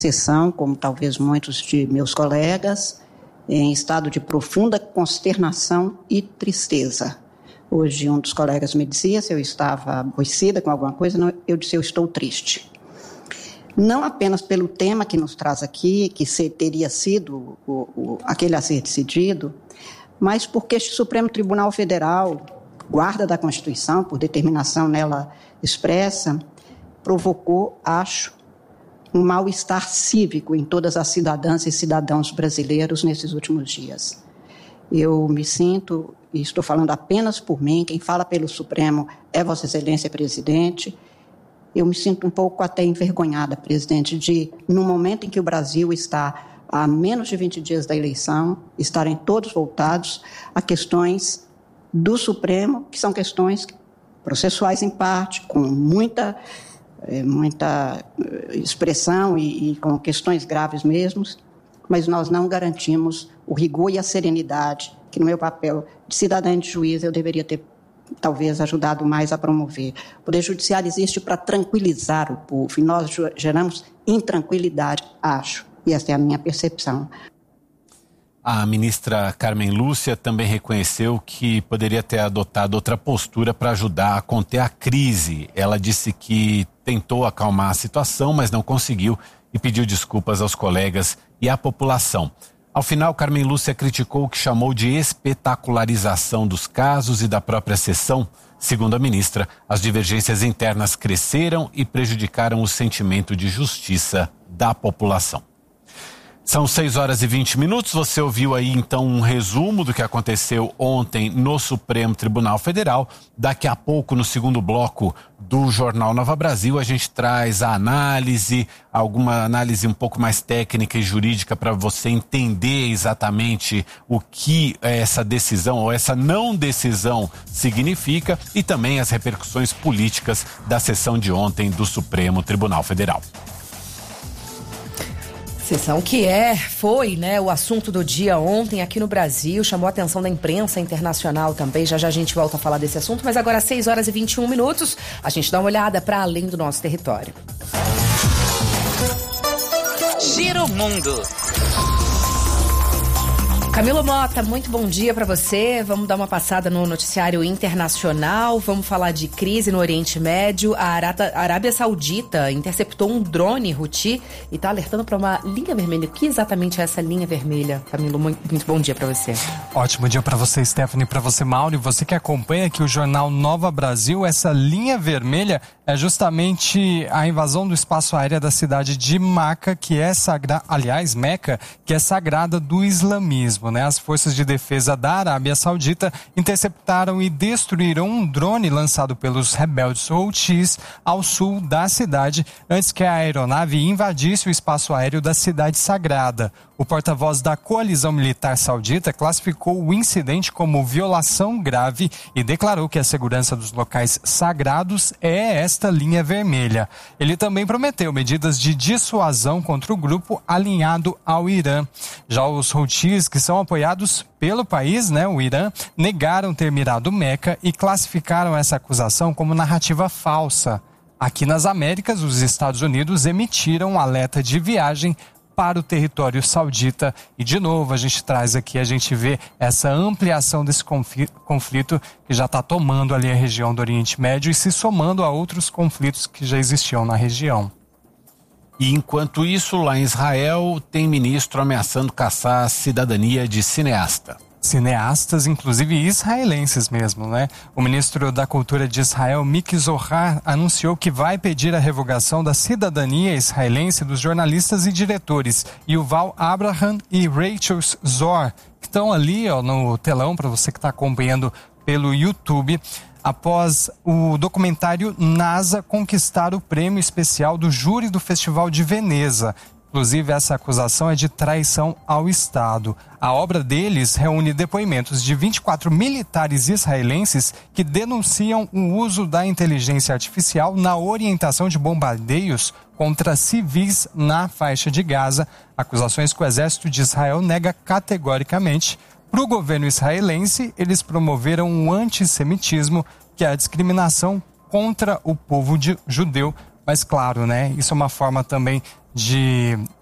sessão, como talvez muitos de meus colegas, em estado de profunda consternação e tristeza. Hoje um dos colegas me dizia se eu estava aborrecida com alguma coisa, eu disse eu estou triste. Não apenas pelo tema que nos traz aqui, que teria sido aquele a ser decidido, mas porque este Supremo Tribunal Federal, guarda da Constituição, por determinação nela expressa, provocou, acho, um mal-estar cívico em todas as cidadãs e cidadãos brasileiros nesses últimos dias. Eu me sinto, e estou falando apenas por mim, quem fala pelo Supremo é Vossa Excelência Presidente, eu me sinto um pouco até envergonhada, presidente, de, no momento em que o Brasil está a menos de 20 dias da eleição, estarem todos voltados a questões do Supremo, que são questões processuais em parte, com muita expressão e com questões graves mesmo, mas nós não garantimos o rigor e a serenidade que no meu papel de cidadã e de juiz eu deveria ter talvez ajudado mais a promover. O Poder Judiciário existe para tranquilizar o povo e nós geramos intranquilidade, acho, e essa é a minha percepção. A ministra Carmen Lúcia também reconheceu que poderia ter adotado outra postura para ajudar a conter a crise. Ela disse que tentou acalmar a situação, mas não conseguiu e pediu desculpas aos colegas e à população. Ao final, Carmen Lúcia criticou o que chamou de espetacularização dos casos e da própria sessão. Segundo a ministra, as divergências internas cresceram e prejudicaram o sentimento de justiça da população. São 6h20. Você ouviu aí então um resumo do que aconteceu ontem no Supremo Tribunal Federal. Daqui a pouco, no segundo bloco do Jornal Nova Brasil, a gente traz a análise, alguma análise um pouco mais técnica e jurídica para você entender exatamente o que essa decisão ou essa não decisão significa e também as repercussões políticas da sessão de ontem do Supremo Tribunal Federal. Sessão que foi, o assunto do dia ontem aqui no Brasil, chamou a atenção da imprensa internacional também, já a gente volta a falar desse assunto, mas agora às 6h21, a gente dá uma olhada para além do nosso território. Giro Mundo. Camilo Mota, muito bom dia para você. Vamos dar uma passada no noticiário internacional. Vamos falar de crise no Oriente Médio. A Arábia Saudita interceptou um drone Houthi e está alertando para uma linha vermelha. O que exatamente é essa linha vermelha? Camilo, muito bom dia para você. Ótimo dia para você, Stephanie, para você, Mauro. E você que acompanha aqui o Jornal Nova Brasil, essa linha vermelha é justamente a invasão do espaço aéreo da cidade de Meca, que é sagrada do islamismo. As forças de defesa da Arábia Saudita interceptaram e destruíram um drone lançado pelos rebeldes Houthis ao sul da cidade, antes que a aeronave invadisse o espaço aéreo da cidade sagrada. O porta-voz da coalizão militar saudita classificou o incidente como violação grave e declarou que a segurança dos locais sagrados é esta linha vermelha. Ele também prometeu medidas de dissuasão contra o grupo alinhado ao Irã. Já os Houthis, que são apoiados pelo país, o Irã, negaram ter mirado Meca e classificaram essa acusação como narrativa falsa. Aqui nas Américas, os Estados Unidos emitiram um alerta de viagem para o território saudita e de novo a gente vê essa ampliação desse conflito que já está tomando ali a região do Oriente Médio e se somando a outros conflitos que já existiam na região. E enquanto isso, lá em Israel, tem ministro ameaçando caçar a cidadania de cineasta. Cineastas, inclusive israelenses mesmo, O ministro da Cultura de Israel, Miki Zohar, anunciou que vai pedir a revogação da cidadania israelense dos jornalistas e diretores Yuval Abraham e Rachel Zor, que estão ali no telão para você que está acompanhando pelo YouTube, após o documentário NASA conquistar o prêmio especial do júri do Festival de Veneza. Inclusive, essa acusação é de traição ao Estado. A obra deles reúne depoimentos de 24 militares israelenses que denunciam o uso da inteligência artificial na orientação de bombardeios contra civis na faixa de Gaza, acusações que o exército de Israel nega categoricamente. Para o governo israelense, eles promoveram um antissemitismo, que é a discriminação contra o povo judeu, Mas claro, né, isso é uma forma também de